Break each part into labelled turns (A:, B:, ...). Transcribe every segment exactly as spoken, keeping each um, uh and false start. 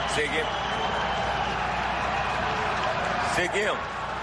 A: Seguimos. Seguimos.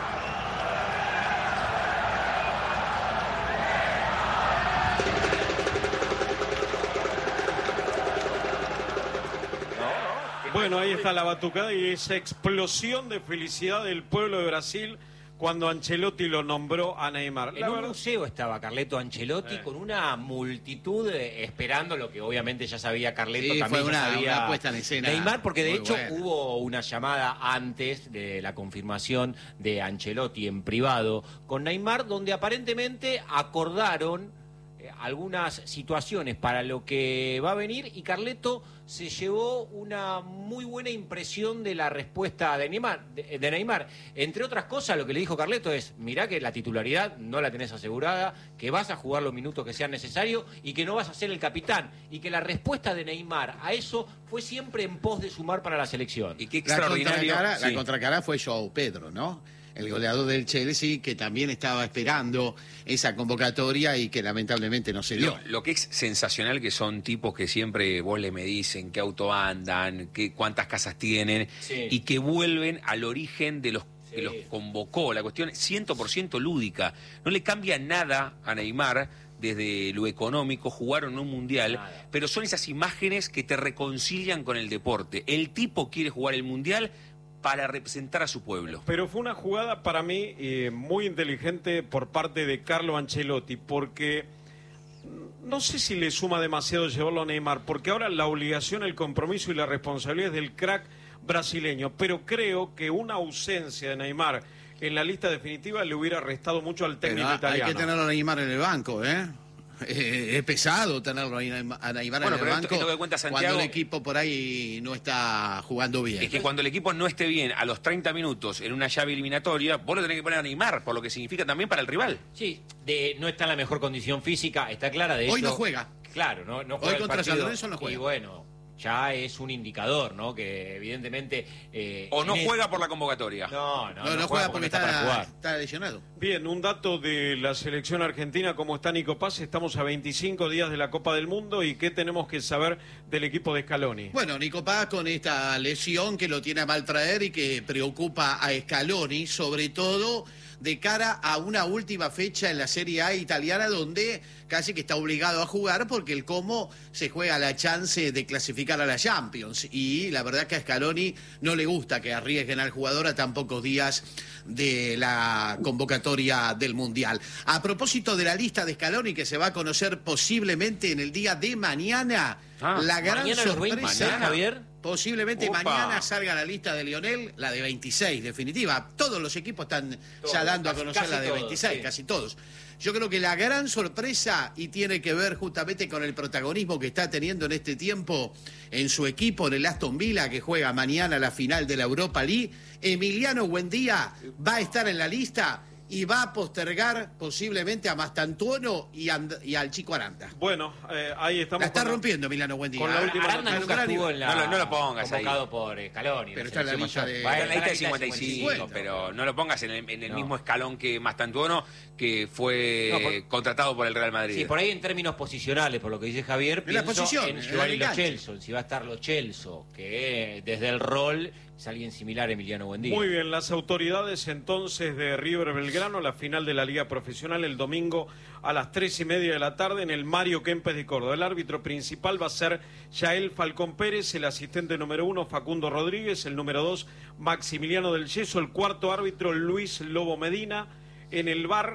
B: Bueno, ahí está la batucada y esa explosión de felicidad del pueblo de Brasil cuando Ancelotti lo nombró a Neymar.
C: En un museo estaba Carleto Ancelotti eh. con una multitud eh, esperando lo que obviamente ya sabía Carleto,
D: sí,
C: también
D: fue una,
C: ya sabía
D: una puesta en escena
C: Neymar, porque de hecho
D: buena.
C: Hubo una llamada antes de la confirmación de Ancelotti en privado con Neymar, donde aparentemente acordaron eh, algunas situaciones para lo que va a venir, y Carleto se llevó una muy buena impresión de la respuesta de Neymar, de, de Neymar. Entre otras cosas, lo que le dijo Carleto es: mirá que la titularidad no la tenés asegurada, que vas a jugar los minutos que sean necesarios y que no vas a ser el capitán. Y que la respuesta de Neymar a eso fue siempre en pos de sumar para la selección.
D: Y qué extraordinario. La contracara, sí. la contracara fue João Pedro, ¿no? El goleador del Chelsea, que también estaba esperando esa convocatoria y que lamentablemente no se dio.
E: Lo, lo que es sensacional que son tipos que siempre vos le medís en qué auto andan, qué, cuántas casas tienen, sí. y que vuelven al origen de los sí. que los convocó. La cuestión es cien por ciento lúdica. No le cambia nada a Neymar desde lo económico, jugaron un mundial, nada. Pero son esas imágenes que te reconcilian con el deporte. El tipo quiere jugar el mundial para representar a su pueblo.
B: Pero fue una jugada para mí eh, muy inteligente por parte de Carlo Ancelotti, porque no sé si le suma demasiado llevarlo a Neymar, porque ahora la obligación, el compromiso y la responsabilidad es del crack brasileño, pero creo que una ausencia de Neymar en la lista definitiva le hubiera restado mucho al técnico
D: pero
B: italiano.
D: Hay que tenerlo a Neymar en el banco, ¿eh? Eh, es pesado tenerlo a Neymar bueno, en el banco esto, esto que cuenta Santiago, cuando el equipo por ahí no está jugando bien.
E: Es que cuando el equipo no esté bien a los treinta minutos en una llave eliminatoria, vos lo tenés que poner a Neymar, por lo que significa también para el rival.
C: Sí, de, no está en la mejor condición física, está clara de
D: Hoy
C: hecho.
D: no juega.
C: Claro, no, no juega.
D: Hoy contra San Lorenzo no juega.
C: Y bueno, ya es un indicador, ¿no? Que evidentemente... Eh,
E: o no
C: el...
E: juega por la convocatoria.
C: No, no,
D: no, no, no juega porque, porque está, está, está lesionado.
B: Bien, un dato de la selección argentina, ¿cómo está Nico Paz? Estamos a veinticinco días de la Copa del Mundo, ¿y qué tenemos que saber del equipo de Scaloni?
D: Bueno, Nico Paz con esta lesión que lo tiene a mal traer y que preocupa a Scaloni, sobre todo de cara a una última fecha en la Serie A italiana, donde casi que está obligado a jugar porque el Como se juega la chance de clasificar a la Champions, y la verdad que a Scaloni no le gusta que arriesguen al jugador a tan pocos días de la convocatoria del Mundial. A propósito de la lista de Scaloni, que se va a conocer posiblemente en el día de mañana,
C: ah,
D: la gran
C: mañana
D: sorpresa,
C: mañana, Javier.
D: Posiblemente
C: Opa.
D: mañana salga la lista de Lionel, la de veintiséis, definitiva. Todos los equipos están todos, ya dando casi, a conocer la de veintiséis, todos, sí. casi todos. Yo creo que la gran sorpresa, y tiene que ver justamente con el protagonismo que está teniendo en este tiempo en su equipo, en el Aston Villa, que juega mañana la final de la Europa League, Emiliano Buendía va a estar en la lista y va a postergar posiblemente a Mastantuono y, y al Chico Aranda.
B: Bueno, eh, ahí estamos.
D: La está rompiendo Emiliano Buendía.
C: Con la última Aranda nunca estuvo en la...
E: No, no lo pongas
C: convocado
E: ahí.
C: por Scaloni.
D: Pero está en la lista de...
E: Está en la lista de cincuenta y cinco,
D: cincuenta,
E: pero no lo pongas en el, en el
C: no.
E: mismo escalón que Mastantuono, que fue no, por... contratado por el Real Madrid.
C: Sí, por ahí en términos posicionales, por lo que dice Javier,
D: en la posición,
C: en Giovanni Lo Celso, si va a estar Lo Celso, que desde el rol es alguien similar a Emiliano Buendía.
B: Muy bien, las autoridades entonces de River Belgrano, la final de la Liga Profesional el domingo a las tres y media de la tarde en el Mario Kempes de Córdoba. El árbitro principal va a ser Yael Falcón Pérez, el asistente número uno Facundo Rodríguez, el número dos Maximiliano del Yeso, el cuarto árbitro Luis Lobo Medina, en el V A R